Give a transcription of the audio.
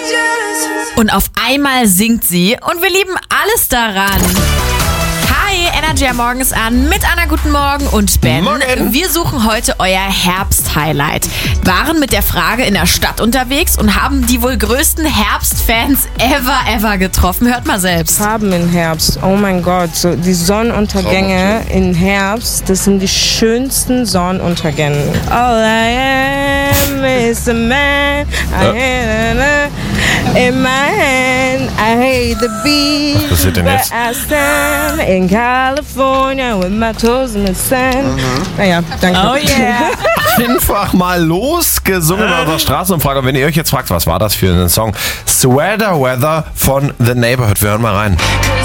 Und auf einmal singt sie und wir lieben alles daran. Hi, Energy am Morgens an mit Anna, guten Morgen und Ben. Morgen. Wir suchen heute euer Herbst-Highlight. Waren mit der Frage in der Stadt unterwegs und haben die wohl größten Herbstfans ever getroffen. Hört mal selbst. Farben im Herbst, oh mein Gott, so die Sonnenuntergänge im Herbst, das sind die schönsten Sonnenuntergänge. All I am is a man, in my hand, I hate the beat. Was passiert denn jetzt? I stand in California with my toes in the sand. Naja, danke. Oh yeah. Einfach mal losgesungen bei unserer Straßenumfrage. Und wenn ihr euch jetzt fragt, was war das für ein Song? Sweater Weather von The Neighborhood. Wir hören mal rein.